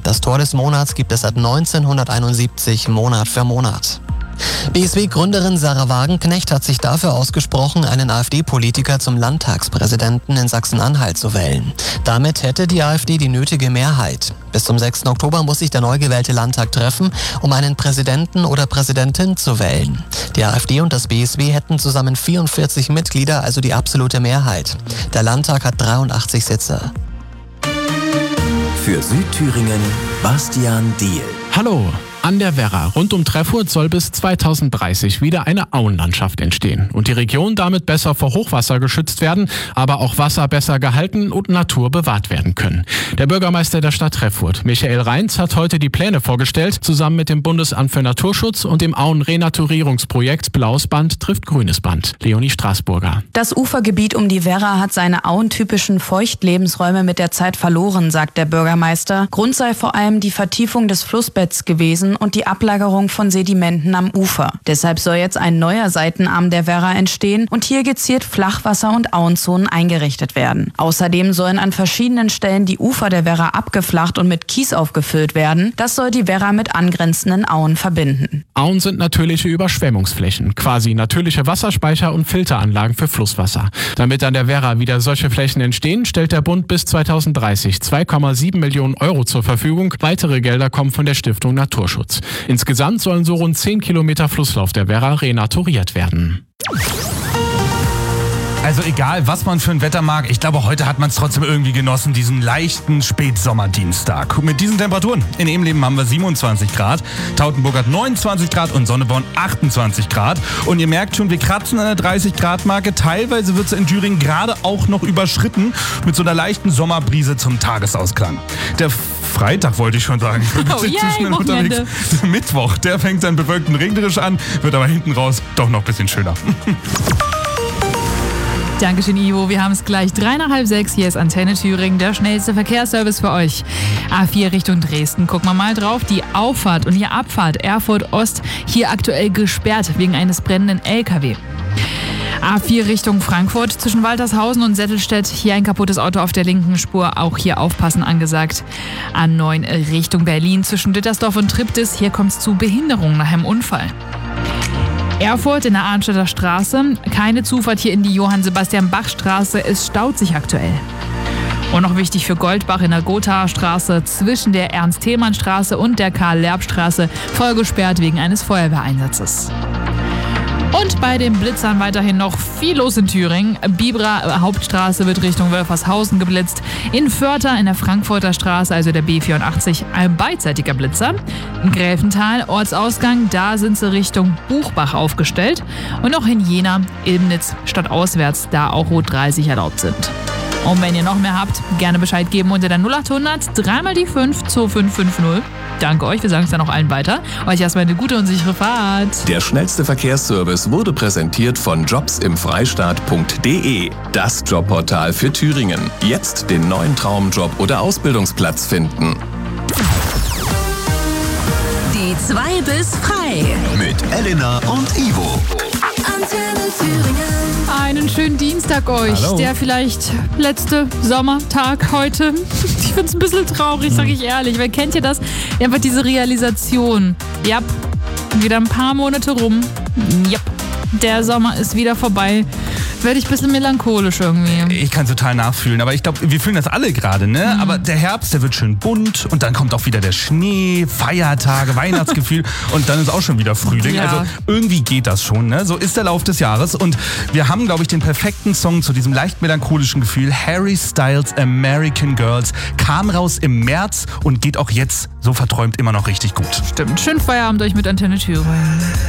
Das Tor des Monats gibt es seit 1971 Monat für Monat. BSW-Gründerin Sarah Wagenknecht hat sich dafür ausgesprochen, einen AfD-Politiker zum Landtagspräsidenten in Sachsen-Anhalt zu wählen. Damit hätte die AfD die nötige Mehrheit. Bis zum 6. Oktober muss sich der neu gewählte Landtag treffen, um einen Präsidenten oder Präsidentin zu wählen. Die AfD und das BSW hätten zusammen 44 Mitglieder, also die absolute Mehrheit. Der Landtag hat 83 Sitze. Für Südthüringen Bastian Diehl. Hallo! An der Werra rund um Treffurt soll bis 2030 wieder eine Auenlandschaft entstehen und die Region damit besser vor Hochwasser geschützt werden, aber auch Wasser besser gehalten und Natur bewahrt werden können. Der Bürgermeister der Stadt Treffurt, Michael Reintz, hat heute die Pläne vorgestellt, zusammen mit dem Bundesamt für Naturschutz und dem Auen-Renaturierungsprojekt Blaues Band trifft Grünes Band. Leonie Straßburger. Das Ufergebiet um die Werra hat seine auentypischen Feuchtlebensräume mit der Zeit verloren, sagt der Bürgermeister. Grund sei vor allem die Vertiefung des Flussbetts gewesen und die Ablagerung von Sedimenten am Ufer. Deshalb soll jetzt ein neuer Seitenarm der Werra entstehen und hier gezielt Flachwasser- und Auenzonen eingerichtet werden. Außerdem sollen an verschiedenen Stellen die Ufer der Werra abgeflacht und mit Kies aufgefüllt werden. Das soll die Werra mit angrenzenden Auen verbinden. Auen sind natürliche Überschwemmungsflächen, quasi natürliche Wasserspeicher und Filteranlagen für Flusswasser. Damit an der Werra wieder solche Flächen entstehen, stellt der Bund bis 2030 2,7 Millionen Euro zur Verfügung. Weitere Gelder kommen von der Stiftung Naturschutz. Insgesamt sollen so rund 10 Kilometer Flusslauf der Werra renaturiert werden. Also egal, was man für ein Wetter mag, ich glaube, heute hat man es trotzdem irgendwie genossen, diesen leichten Spätsommerdienstag. Mit diesen Temperaturen in Ebenleben haben wir 27 Grad, Tautenburg hat 29 Grad und Sonneborn 28 Grad. Und ihr merkt schon, wir kratzen an der 30-Grad-Marke. Teilweise wird sie in Thüringen gerade auch noch überschritten mit so einer leichten Sommerbrise zum Tagesausklang. Der Freitag wollte ich schon sagen. Wochenende. Mittwoch, der fängt dann bewölkt und regnerisch an, wird aber hinten raus doch noch ein bisschen schöner. Dankeschön, Ivo. Wir haben es gleich 5:03. Hier ist Antenne Thüringen, der schnellste Verkehrsservice für euch. A4 Richtung Dresden. Gucken wir mal drauf. Die Auffahrt und die Abfahrt Erfurt Ost hier aktuell gesperrt wegen eines brennenden LKW. A4 Richtung Frankfurt zwischen Waltershausen und Settelstedt. Hier ein kaputtes Auto auf der linken Spur. Auch hier aufpassen angesagt. A9 Richtung Berlin zwischen Dittersdorf und Triptis. Hier kommt es zu Behinderungen nach einem Unfall. Erfurt in der Arnstädter Straße. Keine Zufahrt hier in die Johann-Sebastian-Bach-Straße. Es staut sich aktuell. Und noch wichtig für Goldbach in der Gothaer Straße zwischen der Ernst-Thälmann-Straße und der Karl-Lerb-Straße voll gesperrt wegen eines Feuerwehreinsatzes. Und bei den Blitzern weiterhin noch viel los in Thüringen. Biberer Hauptstraße wird Richtung Wölfershausen geblitzt. In Vörter in der Frankfurter Straße, also der B84, ein beidseitiger Blitzer. In Gräfenthal, Ortsausgang, da sind sie Richtung Buchbach aufgestellt. Und noch in Jena, Ilmnitz, stadtauswärts, da auch Rot 30 erlaubt sind. Und wenn ihr noch mehr habt, gerne Bescheid geben unter der 0800 3 die 5 2550. Danke euch, wir sagen es dann auch allen weiter. Euch erstmal eine gute und sichere Fahrt. Der schnellste Verkehrsservice wurde präsentiert von jobsimfreistaat.de. Das Jobportal für Thüringen. Jetzt den neuen Traumjob oder Ausbildungsplatz finden. Die 2 bis frei. Mit Elena und Ivo. Antenne Thüringen. Einen schönen Dienstag euch. Hallo. Der vielleicht letzte Sommertag heute. Ich find's ein bisschen traurig, sag ich ehrlich. Weil kennt ihr das? Einfach diese Realisation. Ja, wieder ein paar Monate rum. Ja, der Sommer ist wieder vorbei. Werde ich ein bisschen melancholisch irgendwie. Ich kann total nachfühlen, aber ich glaube, wir fühlen das alle gerade, ne? Aber der Herbst, der wird schön bunt und dann kommt auch wieder der Schnee, Feiertage, Weihnachtsgefühl und dann ist auch schon wieder Frühling. Ja. Also irgendwie geht das schon, ne? So ist der Lauf des Jahres und wir haben, glaube ich, den perfekten Song zu diesem leicht melancholischen Gefühl. Harry Styles American Girls kam raus im März und geht auch jetzt so verträumt immer noch richtig gut. Stimmt. Schönen Feierabend euch mit Antenne Thüringen.